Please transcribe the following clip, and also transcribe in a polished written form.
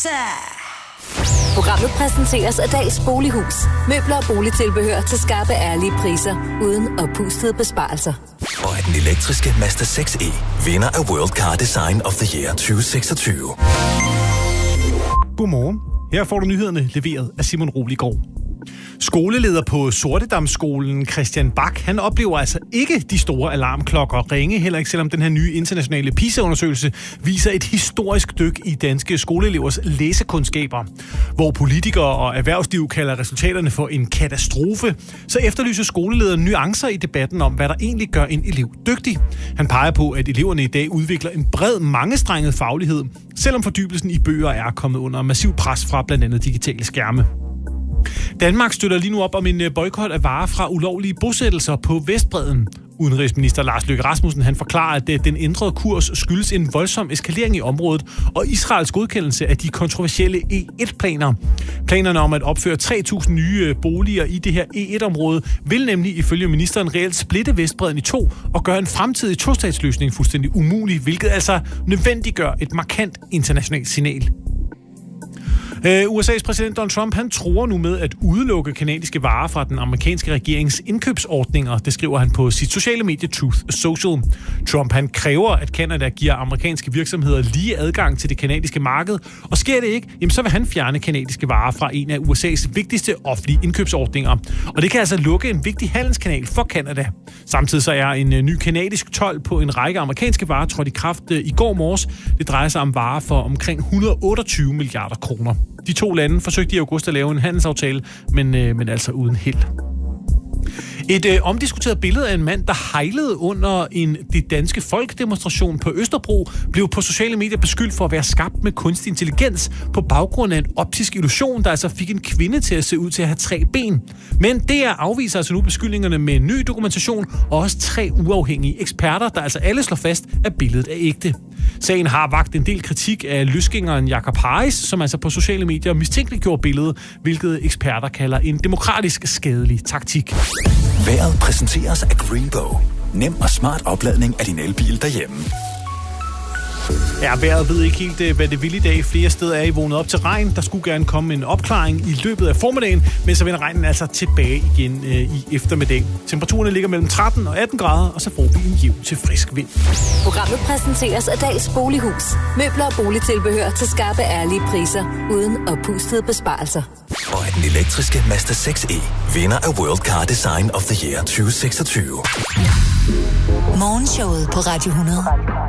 Programmet præsenteres af Dals Bolighus. Møbler og boligtilbehør til skarpe, ærlige priser, uden oppustede besparelser. Og at den elektriske Mazda 6e vinder af World Car Design of the Year 2026. Godmorgen. Her får du nyhederne leveret af Simon Roligård. Skoleleder på Sortedamskolen, Christian Bak, han oplever altså ikke de store alarmklokker ringe, heller ikke selvom den her nye internationale PISA-undersøgelse viser et historisk dyk i danske skoleelevers læsekundskaber. Hvor politikere og erhvervsliv kalder resultaterne for en katastrofe, så efterlyser skolelederen nuancer i debatten om, hvad der egentlig gør en elev dygtig. Han peger på, at eleverne i dag udvikler en bred, mangestrenget faglighed, selvom fordybelsen i bøger er kommet under massiv pres fra blandt andet digitale skærme. Danmark støtter lige nu op om en boykot af varer fra ulovlige bosættelser på Vestbredden. Udenrigsminister Lars Løkke Rasmussen han forklarer, at den ændrede kurs skyldes en voldsom eskalering i området og Israels godkendelse af de kontroversielle E1-planer. Planerne om at opføre 3.000 nye boliger i det her E1-område vil nemlig ifølge ministeren reelt splitte Vestbredden i to og gøre en fremtidig tostatsløsning fuldstændig umulig, hvilket altså nødvendiggør et markant internationalt signal. USA's præsident Donald Trump, han truer nu med at udelukke kanadiske varer fra den amerikanske regerings indkøbsordninger. Det skriver han på sit sociale medie Truth Social. Trump, han kræver, at Canada giver amerikanske virksomheder lige adgang til det kanadiske marked, og sker det ikke, jamen så vil han fjerne kanadiske varer fra en af USA's vigtigste offentlige indkøbsordninger. Og det kan altså lukke en vigtig handelskanal for Canada. Samtidig så er en ny kanadisk told på en række amerikanske varer trådt i kraft i går morges. Det drejer sig om varer for omkring 128 milliarder kroner. De to lande forsøgte i august at lave en handelsaftale, men altså uden held. Et omdiskuteret billede af en mand, der hejlede under det danske folkedemonstration på Østerbro, blev på sociale medier beskyldt for at være skabt med kunstig intelligens på baggrund af en optisk illusion, der altså fik en kvinde til at se ud til at have 3 ben. Men DR afviser altså nu beskyldningerne med ny dokumentation og også 3 uafhængige eksperter, der altså alle slår fast, at billedet er ægte. Sagen har vakt en del kritik af løsgængeren Jacob Harris, som altså på sociale medier mistænkeliggjorde billedet, hvilket eksperter kalder en demokratisk skadelig taktik. Vejret præsenteres af Greenbow. Nem og smart opladning af din elbil derhjemme. Ja, vejret ved ikke helt, hvad det vil i dag. Flere steder er I vågnet op til regn. Der skulle gerne komme en opklaring i løbet af formiddagen, men så vender regnen altså tilbage igen i eftermiddag. Temperaturen ligger mellem 13 og 18 grader, og så får vi en jævn til frisk vind. Programmet præsenteres af Dals Bolighus. Møbler og boligtilbehør til skarpe, ærlige priser, uden oppustede besparelser. Og at den elektriske Mazda 6e vinder af World Car Design of the Year 2026. Morgenshowet på Radio 100.